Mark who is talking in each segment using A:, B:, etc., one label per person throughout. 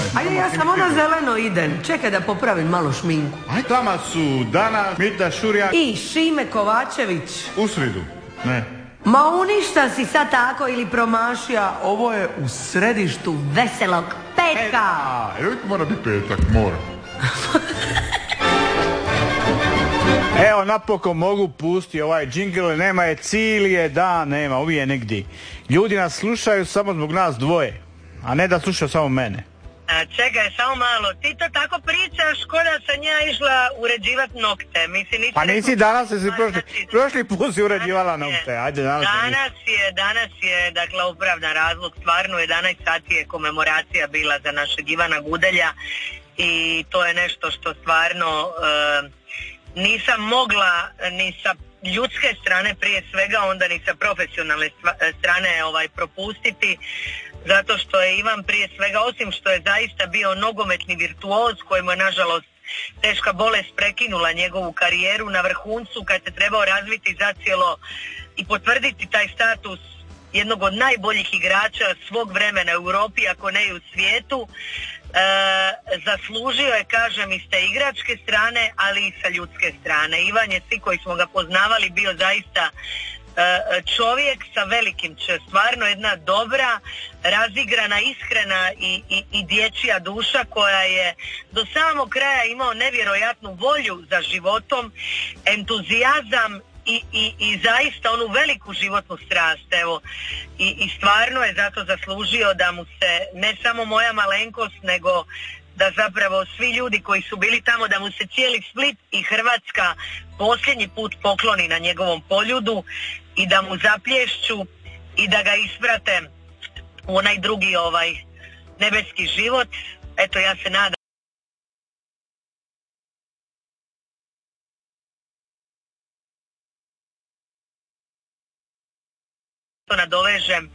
A: Ajde, ja samo na zeleno idem. Čekaj da popravim malo šminku.
B: Aj, tamo su Dana, Mita, Šurja
A: i Šime Kovačević.
B: U sridu, ne.
A: Ma uništa si sad tako ili promašija. Ovo je u središtu veselog petka.
B: Uvijek mora biti petak, mora.
C: Evo, napokon mogu pustiti ovaj džingl, nema je cijeli je dan, nema, uvijek je negdje. Ljudi nas slušaju samo zbog nas dvoje, a ne da slušaju samo mene.
D: Čekaj, samo malo, ti to tako pričaš ko da sam ja išla uređivat nokte. Mislim,
C: pa nisi danas, prošli put si uređivala nokte, ajde danas.
D: Danas je, dakle, opravdan razlog, stvarno 11 sati je komemoracija bila za našeg Ivana Gudelja i to je nešto što stvarno nisam mogla ni sa ljudske strane prije svega, onda ni sa profesionalne strane propustiti. Zato što je Ivan prije svega, osim što je zaista bio nogometni virtuoz kojemu je nažalost teška bolest prekinula njegovu karijeru na vrhuncu kad se trebao razviti zacijelo i potvrditi taj status jednog od najboljih igrača svog vremena u Europi, ako ne i u svijetu, zaslužio je, kažem, i s te igračke strane, ali i sa ljudske strane. Ivan je, svi koji smo ga poznavali, bio zaista čovjek sa velikim č, stvarno jedna dobra, razigrana, iskrena i dječja duša koja je do samog kraja imao nevjerojatnu volju za životom, entuzijazam i zaista onu veliku životnu strast, evo, i stvarno je zato zaslužio da mu se ne samo moja malenkost, nego da zapravo svi ljudi koji su bili tamo, da mu se cijeli Split i Hrvatska posljednji put pokloni na njegovom poljudu i da mu zaplješću i da ga isprate u onaj drugi nebeski život. Eto, ja se nadam to nadovežem.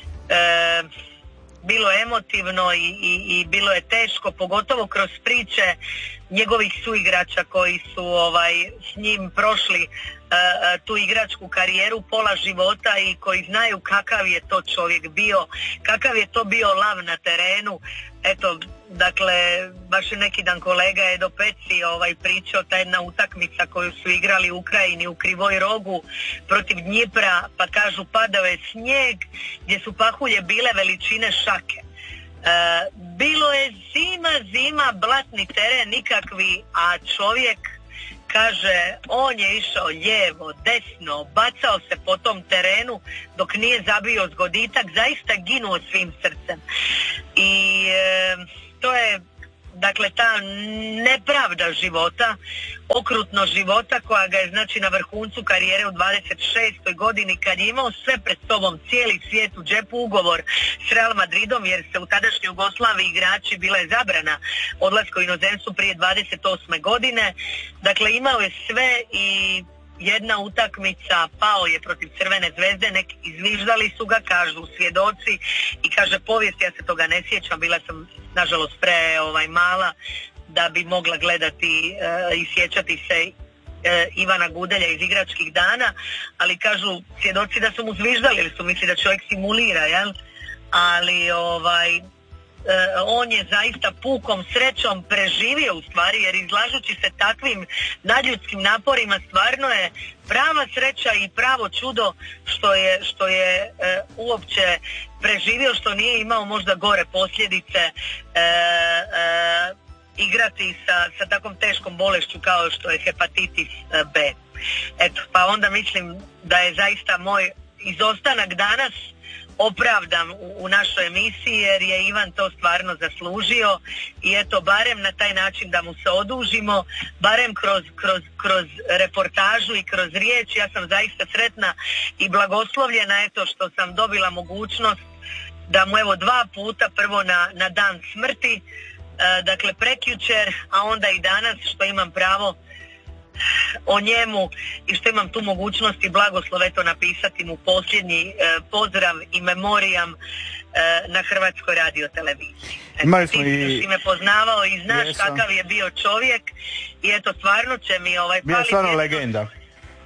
D: Bilo je emotivno i bilo je teško, pogotovo kroz priče njegovih suigrača koji su s njim prošli tu igračku karijeru pola života i koji znaju kakav je to čovjek bio, kakav je to bio lav na terenu. Eto, dakle, baš je neki dan kolega Edo Peci pričao, ta jedna utakmica koju su igrali u Ukrajini u Krivoj Rogu protiv Dnjipra, pa kažu padao je snijeg gdje su pahulje bile veličine šake. Bilo je zima, blatni teren nikakvi, a čovjek, kaže, on je išao lijevo, desno, bacao se po tom terenu dok nije zabio zgoditak, zaista ginuo svim srcem. I to je, dakle, ta nepravda života, okrutnost života koja ga je, znači, na vrhuncu karijere u 26. godini, kad je imao sve pred sobom, cijeli svijet u džepu, ugovor s Real Madridom, jer se u tadašnjoj Jugoslaviji igrači bila je zabrana odlaska u inozemstvu prije 28. godine. Dakle, imao je sve i jedna utakmica, pao je protiv Crvene zvezde, neki izviždali su ga, kažu svjedoci, i kaže povijest, ja se toga ne sjećam, bila sam nažalost mala da bi mogla gledati i sjećati se Ivana Gudelja iz igračkih dana, ali kažu svjedoci da su mu zviždali, jer su misli da čovjek simulira, jel? Ali on je zaista pukom srećom preživio u stvari, jer izlažući se takvim nadljudskim naporima stvarno je prava sreća i pravo čudo što je uopće preživio, što nije imao možda gore posljedice igrati sa takvom teškom bolešću kao što je hepatitis B. Eto, pa onda mislim da je zaista moj izostanak danas opravdan u našoj emisiji, jer je Ivan to stvarno zaslužio i eto, barem na taj način da mu se odužimo, barem kroz reportažu i kroz riječ. Ja sam zaista sretna i blagoslovljena, eto, što sam dobila mogućnost da mu evo 2 puta, prvo na dan smrti, dakle prekjučer, a onda i danas, što imam pravo o njemu i što imam tu mogućnost i blagoslov, eto, napisati mu posljednji pozdrav i memorijam na Hrvatskoj radioteleviziji.
C: Imali smo i...
D: Ti me poznavao i znaš kakav je bio čovjek i eto, stvarno će mi
C: bio stvarno legenda.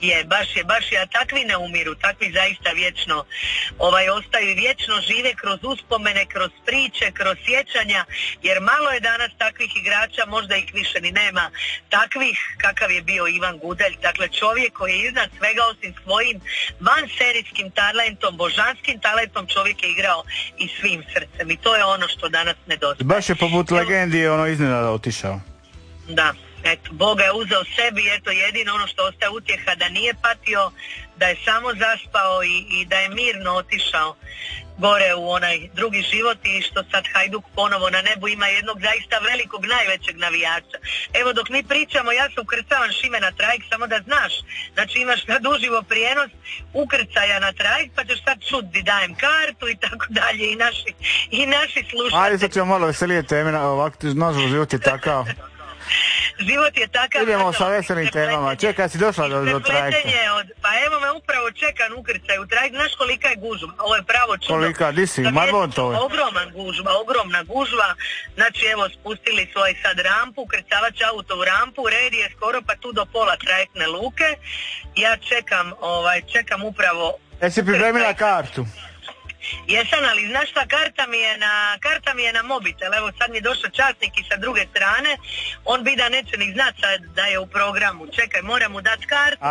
D: Baš je, a takvi ne umiru, takvi zaista vječno ostaju i vječno žive kroz uspomene, kroz priče, kroz sjećanja, jer malo je danas takvih igrača, možda ih više ni nema, takvih kakav je bio Ivan Gudelj, dakle čovjek koji je iznad svega osim svojim vanserijskim talentom, božanskim talentom čovjek je igrao i svim srcem i to je ono što danas nedostaje.
C: Baš je poput legendi iznenada otišao.
D: Da. Eto, Boga je uzeo sebi, eto jedino ono što ostaje utjeha da nije patio, da je samo zaspao i da je mirno otišao gore u onaj drugi život i što sad Hajduk ponovo na nebu ima jednog zaista velikog, najvećeg navijača. Evo dok mi pričamo, ja se ukrcavam Šime na trajek, samo da znaš, znači imaš sad uživo prijenos ukrcaja na trajek, pa ćeš sad čut di dajem kartu i tako dalje i naši slušatelji.
C: Ajde sad ćemo malo veselije teme, ovako nažalost život je takav.
D: Život je takav.
C: Idemo sa veselim temama. Čekaj, si došla do trajekta.
D: Pa evo me upravo čekam ukrcaj u trajekt. Znaš kolika je gužva? Ovo je pravo čudo.
C: Kolika? Di si? Marmontovoj?
D: Ogromna gužva. Znači evo spustili su sad rampu, ukrcavač auto u rampu, red je skoro pa tu do pola trajektne luke. Ja čekam upravo...
C: Jesi pripremila kartu?
D: Jesam, ali znaš šta, karta mi je na mobitel, evo sad mi je došao časnik i sa druge strane, on bi da neće ni znat sad da je u programu, čekaj, moram mu dati kartu,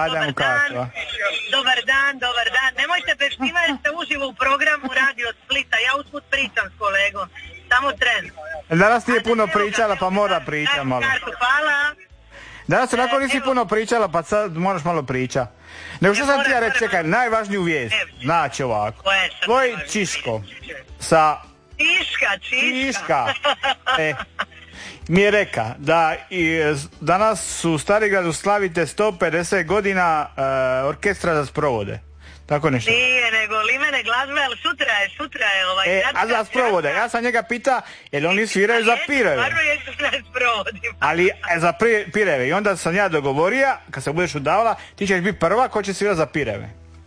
D: dobar dan, nemojte peštima jer ste uživo u programu Radio Splita, ja usput pričam s kolegom, samo tren.
C: Danas nije puno pričala pa mora pričati malo.
D: Kartu, hvala.
C: Danas onako nisi puno pričala pa sad moraš malo pričati. Nego što sam ti ja reći, čekaj, najvažniju vijest, znači ovako, tvoj Čiško sa...
D: Čiška.
C: Mi je reka da danas u Starigradu slavite 150 godina orkestra za sprovode. Tako nešto.
D: Nije, nego limene glazbe, ali sutra je
C: a za sprovode, ja sam njega pita, jer oni sviraju za pireve.
D: Stvarno jesu na sprovodima.
C: Ali za pireve, i onda sam ja dogovorio, kad se budeš udavala, ti ćeš biti prva ko će svirati za pireve.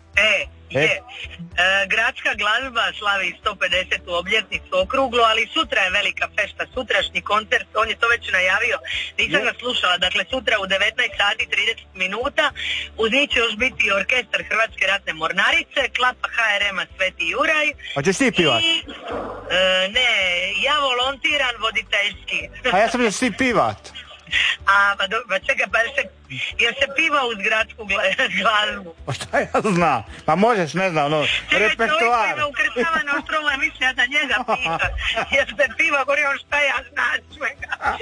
D: Gradska glazba slavi 150. obljetnicu okruglu, ali sutra je velika fešta, sutrašnji koncert, on je to već najavio, nisam ga slušala, dakle sutra u 19 sati 30 minuta, uz njih će još biti orkestar Hrvatske ratne mornarice, klapa HRM-a Sveti Juraj.
C: Hoćeš ti pivat?
D: Ne, ja volontiram voditeljski.
C: A ja sam da ćeš ti pivat.
D: Pa čekaj, jer se piva uz gradsku glazbu.
C: Pa šta ja znam? Pa možeš, ne znam, repertoar.
D: Čekaj, čovjek koji me ukrcava na oštrovu, ja mislila da njega pita. Jer se piva, govorio šta ja znam svega.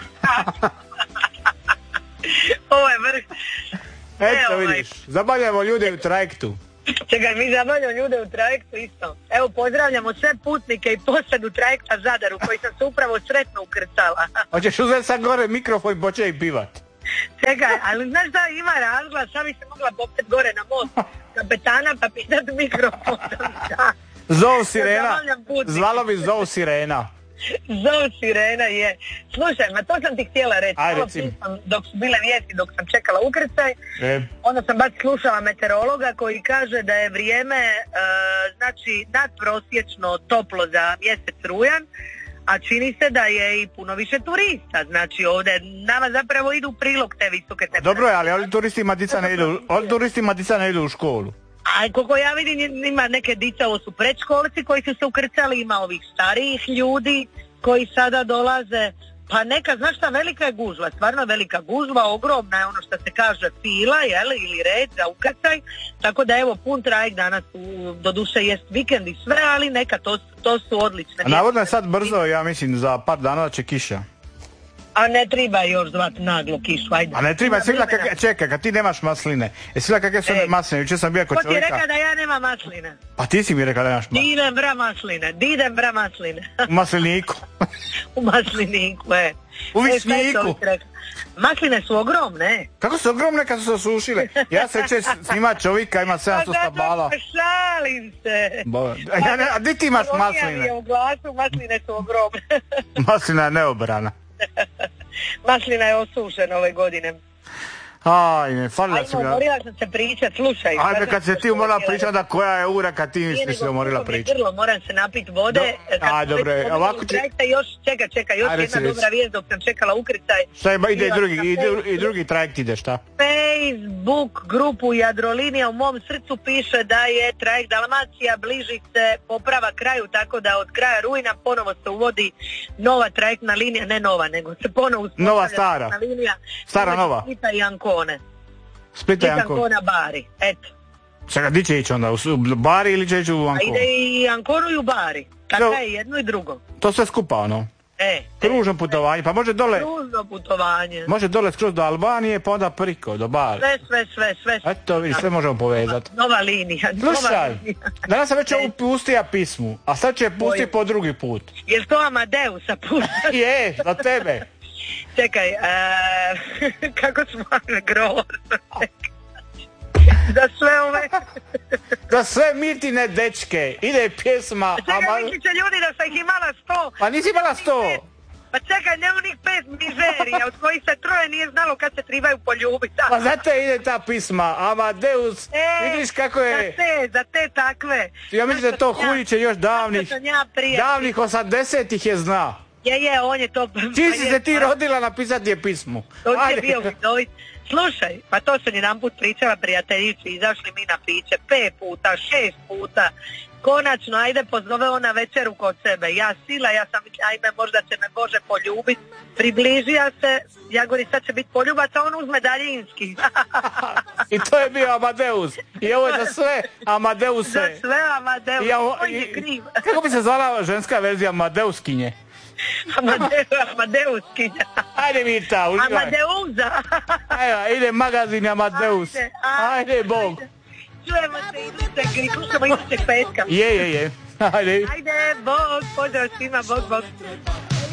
D: Ovo je vrh.
C: Eto vidiš, zabavljamo ljude u trajektu.
D: Čekaj, mi zabavljamo ljude u trajektu isto. Evo, pozdravljamo sve putnike i posadu trajekta Zadaru, koji sam se upravo sretno ukrcala.
C: Hoćeš uzeti sad gore mikrofon i početi pivat?
D: Čekaj, ali znaš da ima razglas, sad bi se mogla popet gore na most kapetana pa pitati mikrofon.
C: Zov sirena, zvalo bi zov sirena.
D: Zov sirena je. Slušaj, ma to sam ti htjela reći. Dok su bile vijesti, dok sam čekala ukrcaj, onda sam baš slušala meteorologa koji kaže da je vrijeme znači nadprosječno toplo za mjesec rujan, a čini se da je i puno više turista. Znači ovdje nama zapravo idu u prilog te visoke temperature.
C: Dobro je, ali ovdje turistima dica ne idu u školu.
D: A koliko ja vidim, ima neke dica, ovo su predškolci koji su se ukrcali, ima ovih starijih ljudi koji sada dolaze, pa neka, znaš šta, velika je gužva, stvarno velika gužva, ogromna je ono što se kaže fila, ili red za ukrcaj, tako da evo pun trajek danas, doduše jest vikend i sve, ali neka, to su odlične.
C: A navodno je sad brzo, ja mislim, za par dana će kiša.
D: A ne treba još zvati naglo kišu, ajde.
C: A ne treba, čekaj, kad ti nemaš masline. Jesi vidjela kakve su masline, jučer sam bio kod čovjeka.
D: Ko ti je rekao da ja nemam masline?
C: Pa ti si mi rekao da nemaš masline.
D: Didem bra masline.
C: U masliniku.
D: U masliniku,
C: U višnjiku.
D: Masline su ogromne.
C: Kako su ogromne kad su se osušile? Ja se će snima čovjeka, ima 700 stabala.
D: Pa šalim se.
C: A di ti imaš masline?
D: U glasu, masline su ogromne.
C: Maslina je neobrana.
D: Maslina je osušena ove godine.
C: Ajme, falila si
D: Ajmo,
C: ga.
D: morila sam se pričat, slušaj.
C: Ajme, kad se ti umorila pričati, onda koja je ura kad ti misliš se umorila pričati.
D: Grlo, moram se napiti vode.
C: Aj, dobro, ovako ti...
D: Još, čekaj, još jedna dobra vijest dok sam čekala ukrcaj.
C: Šta ima, ide i drugi trajekt ide, šta?
D: Facebook grupu Jadrolinija u mom srcu piše da je trajekt Dalmacija bliži se poprava kraju, tako da od kraja rujna ponovo se uvodi nova trajektna linija, ne nova, nego se ponovo
C: nova stara.
D: Linija.
C: Stara nova.
D: Splita i Ancone.
C: Splita i
D: Ancona Bari, eto.
C: Čekaj, di će ići onda? U Bari ili će ići u Anconu?
D: A ide i Anconu i u Bari. Tako je jedno i drugo.
C: To sve skupa, ono? Kružno putovanje, pa može dole...
D: Kružno putovanje.
C: Može dole skroz do Albanije, pa onda priko, do Bari.
D: Sve.
C: Eto, vidi, sve možemo povezati.
D: Nova linija.
C: Slušaj, danas sam već ovu pustija pismu, a sad će pustiti po drugi put.
D: Jel to Amadeusa pušta?
C: Je, za tebe.
D: Čekaj, kako smo grozno. Da sve ove...
C: Da sve Mirtine dečke, ide pjesma...
D: Čekaj, misli će ljudi da sam ih imala 100.
C: Pa nisi imala 100.
D: Pa čekaj, ne onih 5 mizerija, od kojih se 3 nije znalo kad se tribaju poljubiti.
C: Pa zato ide ta pisma, Amadeus, vidiš kako je...
D: Za te takve.
C: Ja mislim da to Huljiće još davnih 80-ih je zna.
D: Je, on je to...
C: Čiji si se ti rodila napisati je pismu?
D: To je bio vidovit. Slušaj, pa to sam jedan put pričala prijateljici, izašli mi na piće 5 puta, 6 puta. Konačno, ajde, pozove ona večeru kod sebe. Ja sam, ajme, možda će me Bože poljubit. Približija se, ja govorim, sad će biti poljubac, a on uzme daljinski.
C: I to je bio Amadeus. I ovo je za sve Amadeuse.
D: Za sve Amadeus, on je kriv.
C: Kako bi se zvala ženska verzija Amadeuskinje?
D: Amadeuskinja.
C: Ajde Mirta, uživaj.
D: Amadeuza.
C: Ajde, ide magazin Amadeus. Ajde, Bog.
D: Čujemo se i slušamo idućeg petka.
C: Je. Ajde.
D: Ajde, Bog, pozdrav svima, Bog.